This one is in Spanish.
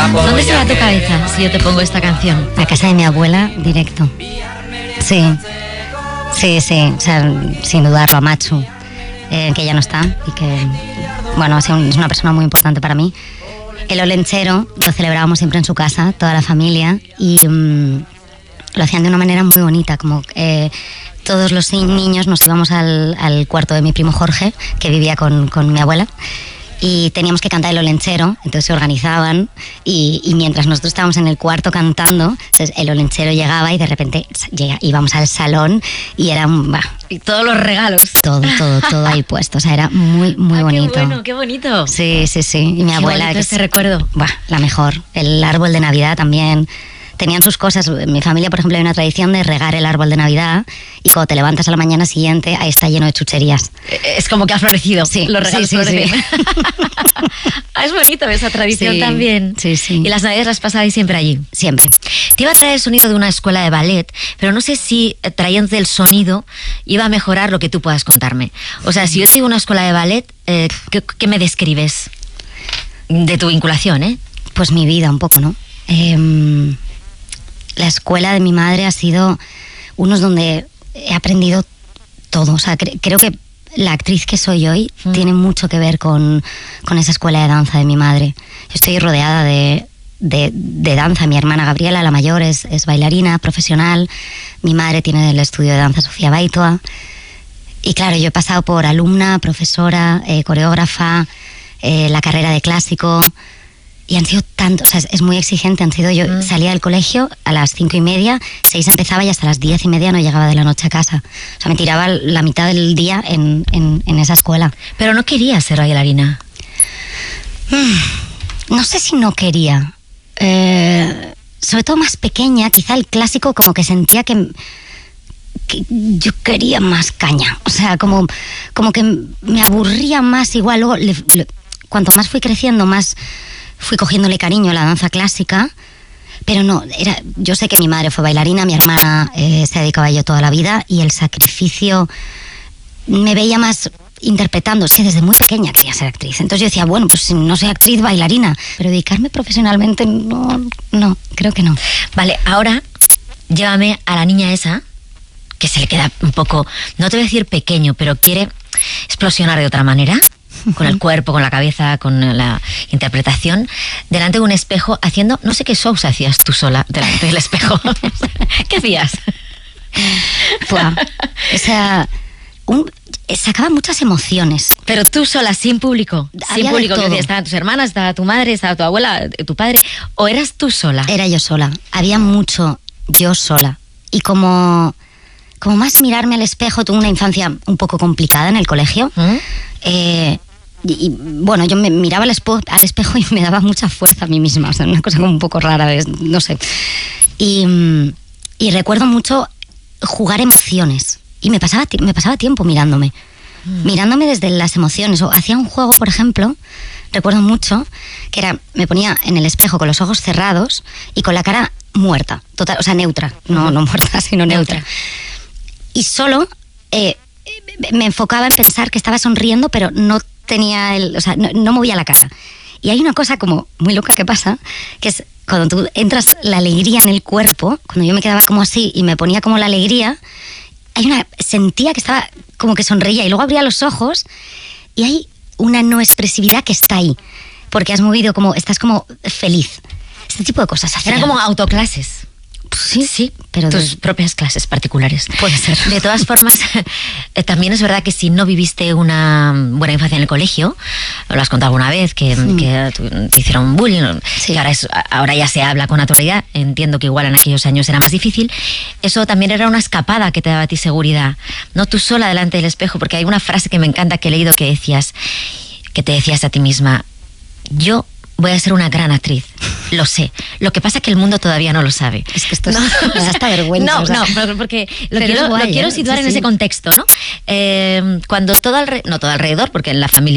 ¿Dónde se va tu cabeza si yo te pongo esta canción? A casa de mi abuela, directo. Sí, o sea, sin dudarlo, a Machu, que ya no está y que, bueno, es una persona muy importante para mí. El Olentzero lo celebrábamos siempre en su casa, toda la familia, y lo hacían de una manera muy bonita, como todos los niños nos íbamos al cuarto de mi primo Jorge, que vivía con mi abuela, y teníamos que cantar el Olentzero, entonces se organizaban y mientras nosotros estábamos en el cuarto cantando, entonces el Olentzero llegaba y de repente íbamos al salón y eran y todos los regalos. Todo ahí puesto, o sea, era muy bonito. Qué bonito. Sí. Y mi abuela, que ese recuerdo. La mejor. El árbol de Navidad también. Tenían sus cosas. En mi familia, por ejemplo, hay una tradición de regar el árbol de Navidad y cuando te levantas a la mañana siguiente, ahí está lleno de chucherías. Es como que ha florecido. Sí, los regalos florecen. Sí. Es bonito esa tradición también. Sí. Y las Navidades las pasabais siempre allí. Siempre. Te iba a traer el sonido de una escuela de ballet, pero no sé si trayéndote el sonido iba a mejorar lo que tú puedas contarme. O sea, si yo te digo una escuela de ballet, ¿qué me describes de tu vinculación, Pues mi vida un poco, ¿no? La escuela de mi madre ha sido unos donde he aprendido todo. O sea, creo que la actriz que soy hoy tiene mucho que ver con esa escuela de danza de mi madre. Yo estoy rodeada de danza. Mi hermana Gabriela, la mayor, es bailarina profesional. Mi madre tiene el estudio de danza Sofía Baitua. Y claro, yo he pasado por alumna, profesora, coreógrafa, la carrera de clásico. Y han sido tantos, o sea, es muy exigente. Yo salía del colegio a las 5:30, 6 empezaba y hasta las 10:30 no llegaba de la noche a casa. O sea, me tiraba la mitad del día en esa escuela. Pero no quería ser bailarina. No sé si no quería. Sobre todo más pequeña, quizá el clásico como que sentía que yo quería más caña. O sea, como que me aburría más igual. Luego, cuanto más fui creciendo, más fui cogiéndole cariño a la danza clásica, pero yo sé que mi madre fue bailarina, mi hermana se ha dedicado a ello toda la vida y el sacrificio me veía más interpretando. Es que desde muy pequeña quería ser actriz, entonces yo decía, bueno, pues si no soy actriz, bailarina, pero dedicarme profesionalmente no, creo que no. Vale, ahora llévame a la niña esa que se le queda un poco, no te voy a decir pequeño, pero quiere explosionar de otra manera, con el cuerpo, con la cabeza, con la interpretación, delante de un espejo, haciendo, no sé qué shows hacías tú sola delante del espejo. ¿Qué hacías? O sea, sacaba muchas emociones. Pero tú sola, sin público. Sin público, que estaban tus hermanas, estaba tu madre, estaba tu abuela, tu padre. ¿O eras tú sola? Era yo sola. Había mucho yo sola. Y como más mirarme al espejo, tuve una infancia un poco complicada en el colegio. Y bueno, yo me miraba al espejo y me daba mucha fuerza a mí misma. O sea, una cosa como un poco rara, no sé. Y recuerdo mucho jugar emociones. Y me pasaba tiempo mirándome. Mirándome desde las emociones. O hacía un juego, por ejemplo, recuerdo mucho, que era, me ponía en el espejo con los ojos cerrados y con la cara muerta. Total, o sea, neutra. No muerta, sino neutra. Y solo me enfocaba en pensar que estaba sonriendo, pero no tenía no movía la cara. Y hay una cosa como muy loca que pasa, que es cuando tú entras la alegría en el cuerpo, cuando yo me quedaba como así y me ponía como la alegría, sentía que estaba como que sonreía y luego abría los ojos y hay una no expresividad que está ahí, porque estás como feliz. Este tipo de cosas. Eran como autoclases. Sí, pero tus propias clases particulares. Puede ser. De todas formas, también es verdad que si no viviste una buena infancia en el colegio, lo has contado alguna vez, que te hicieron bullying, sí. Que ahora ya se habla con naturalidad, entiendo que igual en aquellos años era más difícil, eso también era una escapada que te daba a ti seguridad, no tú sola delante del espejo, porque hay una frase que me encanta que he leído que te decías a ti misma, yo voy a ser una gran actriz, lo sé. Lo que pasa es que el mundo todavía no lo sabe. Es que esto me da hasta vergüenza. No, porque lo quiero situar en ese contexto, ¿no? Cuando no todo alrededor, porque en la familia